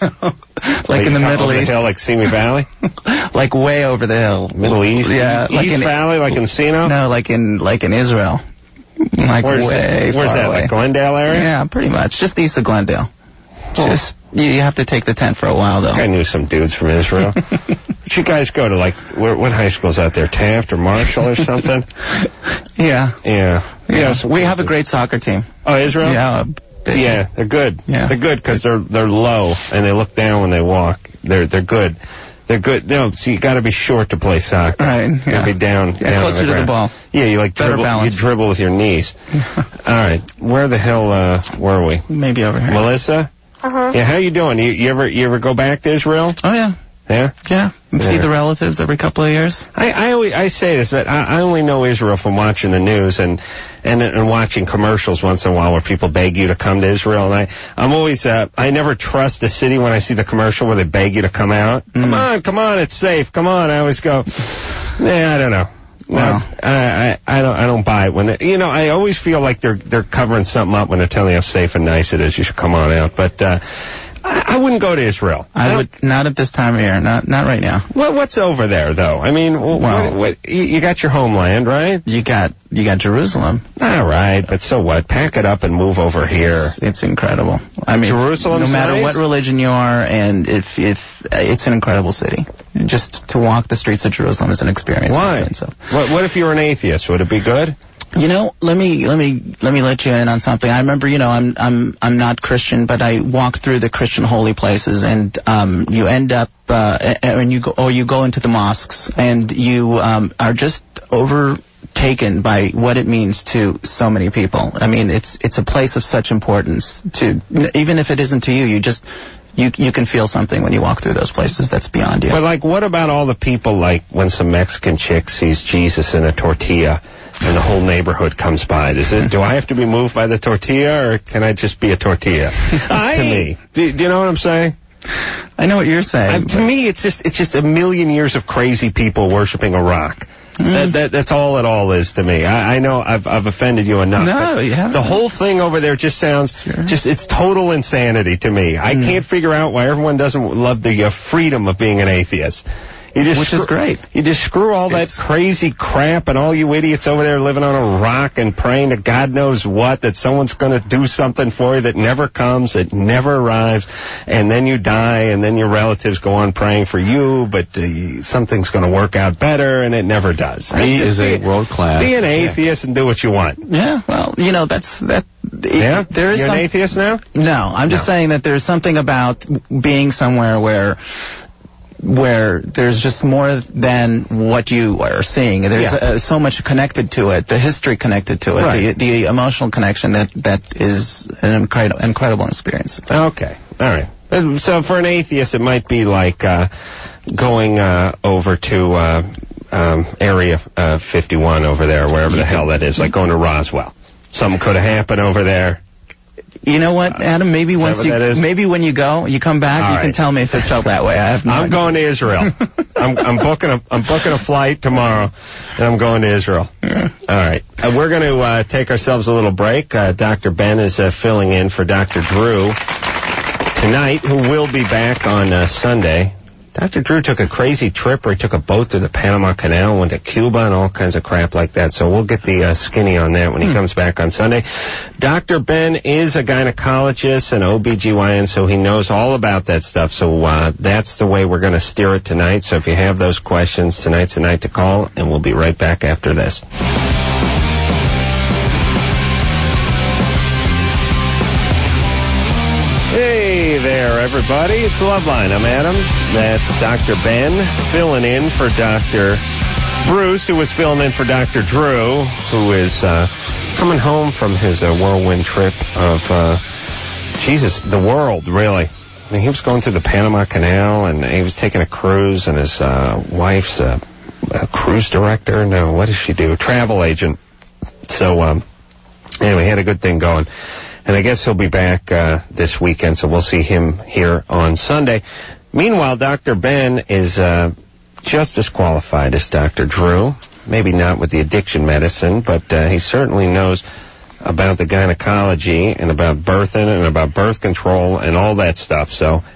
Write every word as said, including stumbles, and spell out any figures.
like, like in the Middle East. East. The hill, like Simi Valley? Like way over the hill. Middle East? Yeah. East like in, Valley, like in Sino? No, like in like in Israel. Like Where's way that? Where's far that, away. like Glendale area? Yeah, pretty much. Just east of Glendale. Oh. Just, you, you have to take the tent for a while, though. I knew some dudes from Israel. Did you guys go to, like, where, what high school's out there? Taft or Marshall or something? Yeah. Yeah. Yeah. yeah so we have a great soccer team. Oh, Israel? Yeah. Big. Yeah, they're good. Yeah. They're good because they're they're low and they look down when they walk. They're they're good. They're good. No, so you got to be short to play soccer. Right. You Yeah. got to be down. Yeah, down closer to the, to the ball. Yeah, you like Better dribble. balance. You dribble with your knees. All right. Where the hell uh, were we? Maybe over here. Melissa? Uh-huh. Yeah. How you doing? You, you ever you ever go back to Israel? Oh yeah. Yeah. Yeah. Yeah. See the relatives every couple of years. I I, always, I say this, but I, I only know Israel from watching the news and, and and watching commercials once in a while where people beg you to come to Israel. And I I'm always uh, I never trust a city when I see the commercial where they beg you to come out. Mm. Come on, come on, it's safe. Come on. I always go, yeah, I don't know. Wow. No, I, I I don't I don't buy it when it, you know I always feel like they're they're covering something up when they're telling you how safe and nice it is. You should come on out, but. uh I, I wouldn't go to Israel. I, I would not at this time of year. Not not right now. Well, what's over there, though? I mean, well, what, what, you, you got your homeland, right? You got you got Jerusalem. All right, but so what? Pack it up and move over here. It's, it's incredible. I mean, Jerusalem. No matter nice? what religion you are, and if if it's an incredible city. Just to walk the streets of Jerusalem is an experience. Why? So. What what if you were an atheist? Would it be good? You know, let me let me let me let you in on something. I remember, you know, I'm I'm I'm not Christian, but I walked through the Christian holy places, and um, you end up uh, and you go or you go into the mosques, and you um, are just overtaken by what it means to so many people. I mean, it's it's a place of such importance to even if it isn't to you, you just. You you can feel something when you walk through those places that's beyond you. But, like, what about all the people, like, when some Mexican chick sees Jesus in a tortilla and the whole neighborhood comes by? Does it, do I have to be moved by the tortilla, or can I just be a tortilla? I, to me. Do, do you know what I'm saying? I know what you're saying. Uh, to me, it's just it's just a million years of crazy people worshiping a rock. Mm. That, that that's all it all is to me. I, I know I've I've offended you enough. No, you haven't. The whole thing over there just sounds sure. just it's total insanity to me. Mm. I can't figure out why everyone doesn't love the uh, freedom of being an atheist. You just Which screw, is great. You just screw all it's, that crazy crap and all you idiots over there living on a rock and praying to God knows what, that someone's going to do something for you that never comes, it never arrives, and then you die, and then your relatives go on praying for you, but uh, something's going to work out better, and it never does. He is a world-class. Be an atheist yeah. and do what you want. Yeah, well, you know, that's... that. Yeah? There is You're some, an atheist now? No, I'm just no. saying that there's something about being somewhere where... where there's just more than what you are seeing. There's yeah. uh, so much connected to it, the history connected to it, right. the, the emotional connection that, that is an incredible, incredible experience. Okay, all right. So for an atheist, it might be like uh, going uh, over to uh, um, Area uh, fifty-one over there, wherever the hell that is, like going to Roswell. Something could have happened over there. You know what, Adam? Maybe Is once you, maybe when you go, you come back, All you right. can tell me if it felt that way. I have no I'm idea. going to Israel. I'm, I'm booking a, I'm booking a flight tomorrow, and I'm going to Israel. Yeah. All right. Uh, we're going to uh, take ourselves a little break. Uh, Doctor Ben is uh, filling in for Doctor Drew tonight, who will be back on uh, Sunday. Doctor Drew took a crazy trip where he took a boat through the Panama Canal, went to Cuba and all kinds of crap like that. So we'll get the uh, skinny on that when he hmm. comes back on Sunday. Doctor Ben is a gynecologist and O B G Y N, so he knows all about that stuff. So uh, that's the way we're going to steer it tonight. So if you have those questions, tonight's the night to call, and we'll be right back after this. Hey there, everybody. It's Loveline. I'm Adam. That's Doctor Ben filling in for Doctor Bruce, who was filling in for Doctor Drew, who is uh, coming home from his uh, whirlwind trip of, uh, Jesus, the world, really. I mean, he was going through the Panama Canal, and he was taking a cruise, and his uh, wife's uh, a cruise director. No, what does she do? Travel agent. So, um, anyway, he had a good thing going. And I guess he'll be back uh, this weekend, so we'll see him here on Sunday. Meanwhile, Doctor Ben is uh, just as qualified as Doctor Drew. Maybe not with the addiction medicine, but uh, he certainly knows about the gynecology and about birthing and about birth control and all that stuff. So